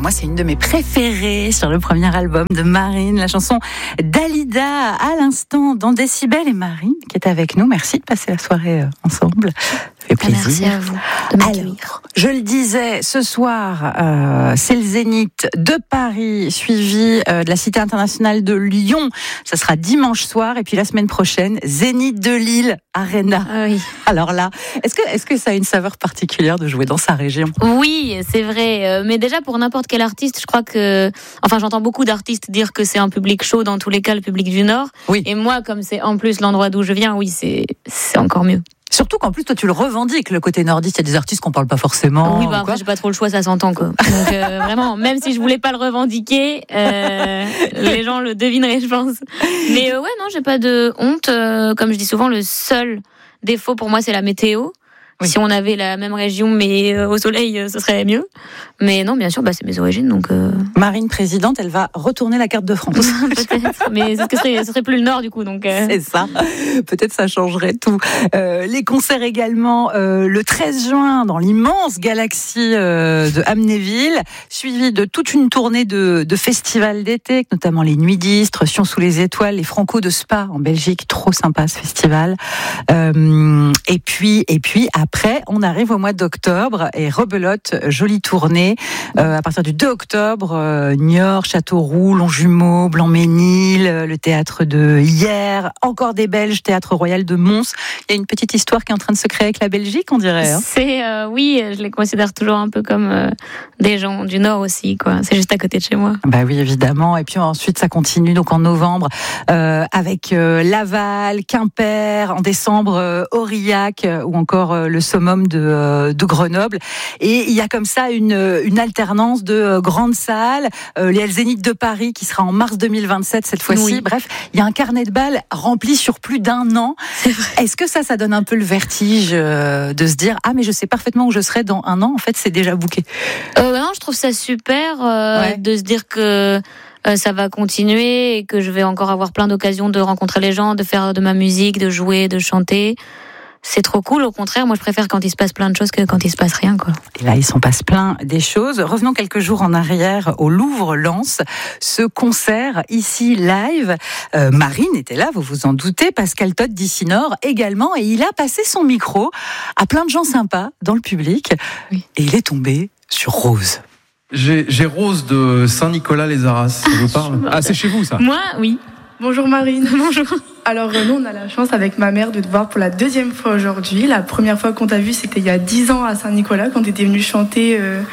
moi, c'est une de mes préférées sur le premier album de Marine, la chanson Dalida, à l'instant dans Décibel. Et Marine, qui est avec nous, merci de passer la soirée ensemble. Ça fait plaisir. Merci à vous de m'accueillir. Alors, je le disais, ce soir, c'est le Zénith de Paris, suivi de la Cité internationale de Lyon. Ça sera dimanche soir. Et puis la semaine prochaine, Zénith de Lille, Arena. Ah oui. Alors là, est-ce que ça a une saveur particulière de jouer dans sa région ? Oui, c'est vrai. Mais déjà, pour n'importe quel artiste, je crois que... Enfin, j'entends beaucoup d'artistes dire que c'est un public chaud, dans tous les cas, le public du Nord. Oui. Et moi, comme c'est en plus l'endroit d'où je viens, oui, c'est encore mieux. Surtout qu'en plus, toi, tu le revendiques, le côté nordiste. Il y a des artistes qu'on parle pas forcément. Oui, bah après, j'ai pas trop le choix, ça s'entend, quoi. Donc, vraiment, même si je voulais pas le revendiquer, les gens le devineraient, je pense. Mais ouais, non, j'ai pas de honte. Comme je dis souvent, le seul défaut pour moi, c'est la météo. Oui. Si on avait la même région, mais au soleil, ce serait mieux. Mais non, bien sûr, bah, c'est mes origines, donc... Marine présidente, elle va retourner la carte de France. Peut-être, mais ce serait plus le Nord, du coup. Donc C'est ça. Peut-être ça changerait tout. Les concerts également, le 13 juin, dans l'immense galaxie de Amnéville, suivi de toute une tournée de festivals d'été, notamment les Nuits d'Istres, Sion sous les étoiles, les Franco de Spa en Belgique, trop sympa ce festival. Et puis après, on arrive au mois d'octobre et rebelote, jolie tournée. À partir du 2 octobre, Niort, Châteauroux, Longjumeau, Blanc-Ménil, le théâtre de Hyères, encore des Belges, théâtre royal de Mons. Il y a une petite histoire qui est en train de se créer avec la Belgique, on dirait. Hein. Oui, je les considère toujours un peu comme des gens du Nord aussi, quoi. C'est juste à côté de chez moi. Bah oui, évidemment. Et puis ensuite, ça continue donc en novembre avec Laval, Quimper, en décembre Aurillac ou encore le Summum de Grenoble. Et il y a comme ça une alternance de grandes salles. Il y a le Zénith de Paris qui sera en mars 2027 cette fois-ci. Oui. Bref, il y a un carnet de balles rempli sur plus d'1 an. C'est vrai. Est-ce que ça donne un peu le vertige de se dire mais je sais parfaitement où je serai dans 1 an. En fait, c'est déjà booké. Non, je trouve ça super de se dire que ça va continuer et que je vais encore avoir plein d'occasions de rencontrer les gens, de faire de ma musique, de jouer, de chanter. C'est trop cool, au contraire, moi je préfère quand il se passe plein de choses que quand il se passe rien, quoi. Et là, il s'en passe plein des choses. Revenons quelques jours en arrière au Louvre-Lens, ce concert ici live. Marine était là, vous vous en doutez, Pascal Todt d'Ici-Nord également, et il a passé son micro à plein de gens sympas dans le public, oui. Et il est tombé sur Rose. J'ai Rose de Saint-Nicolas-les-Arras, ça vous parle ? Ah, c'est chez vous ça ? Moi, oui. Bonjour Marine. Bonjour. Alors nous, on a la chance avec ma mère de te voir pour la 2e fois aujourd'hui. La première fois qu'on t'a vu, c'était il y a 10 ans à Saint-Nicolas, quand tu étais venue chanter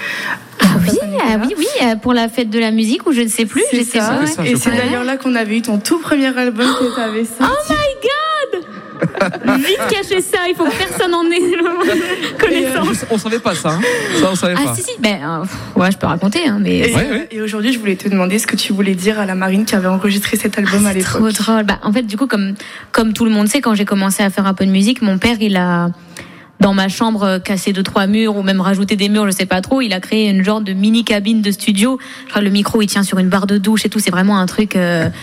oui, pour la fête de la musique, ou je ne sais plus. C'est ça. Et c'est d'ailleurs là qu'on avait eu ton tout premier album que tu avais sorti. Oh my God! Vite cacher ça, il faut que personne en ait connaissance. On savait pas ça, hein. Ça on savait pas. Ah si, ouais, je peux raconter, hein, mais... Et aujourd'hui, je voulais te demander ce que tu voulais dire à la Marine qui avait enregistré cet album à l'époque. C'est trop drôle. En fait, du coup, comme tout le monde sait, quand j'ai commencé à faire un peu de musique, mon père, il a... dans ma chambre, cassé 2-3 murs ou même rajouté des murs, je sais pas trop. Il a créé une genre de mini cabine de studio. Je crois que le micro il tient sur une barre de douche et tout. C'est vraiment un truc.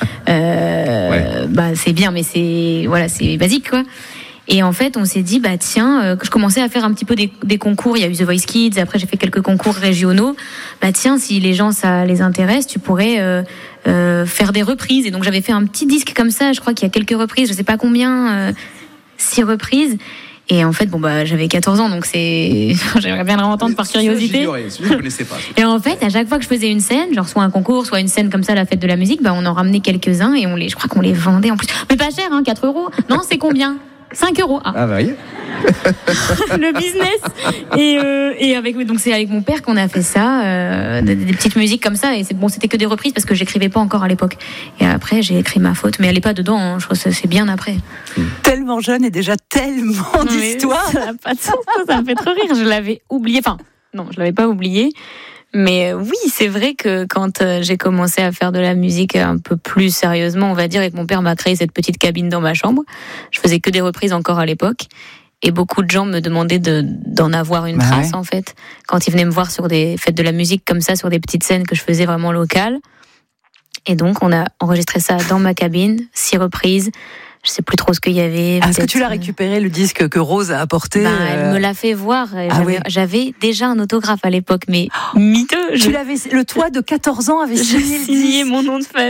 C'est bien, mais c'est basique quoi. Et en fait, on s'est dit tiens, je commençais à faire un petit peu des concours. Il y a eu The Voice Kids. Après, j'ai fait quelques concours régionaux. Tiens, si les gens ça les intéresse, tu pourrais faire des reprises. Et donc j'avais fait un petit disque comme ça. Je crois qu'il y a quelques reprises. Je sais pas combien, 6 reprises. Et en fait, j'avais 14 ans, donc j'aimerais bien le entendre par curiosité. Je connaissais pas. Et en fait, à chaque fois que je faisais une scène, genre soit un concours, soit une scène comme ça à la fête de la musique, on en ramenait quelques-uns et je crois qu'on les vendait en plus. Mais pas cher, 4 €. Non, c'est combien ? 5 €. Ah bah oui. Le business. Et donc c'est avec mon père qu'on a fait ça, des petites musiques comme ça. Et c'était que des reprises parce que j'écrivais pas encore à l'époque. Et après j'ai écrit Ma Faute, mais elle est pas dedans. Hein, je crois que c'est bien après. Tellement jeune et déjà tellement d'histoires. Ça n'a pas de sens. Ça me fait trop rire. Je l'avais oublié. Enfin non, je l'avais pas oublié. Mais oui, c'est vrai que quand j'ai commencé à faire de la musique un peu plus sérieusement, on va dire, et que mon père m'a créé cette petite cabine dans ma chambre, je faisais que des reprises encore à l'époque. Et beaucoup de gens me demandaient d'en avoir une trace, en fait. Quand ils venaient me voir sur des fêtes de la musique comme ça, sur des petites scènes que je faisais vraiment locales. Et donc, on a enregistré ça dans ma cabine, 6 reprises. Je sais plus trop ce qu'il y avait. Est-ce que tu l'as récupéré, le disque que Rose a apporté? Elle me l'a fait voir. Ouais. J'avais déjà un autographe à l'époque, mais miteux. Toi de 14 ans avait signé mon nom de famille.